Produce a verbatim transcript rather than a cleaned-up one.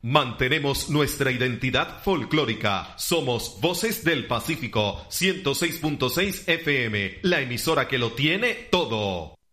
Mantenemos nuestra identidad folclórica. Somos Voces del Pacífico, ciento seis punto seis F M, la emisora que lo tiene todo.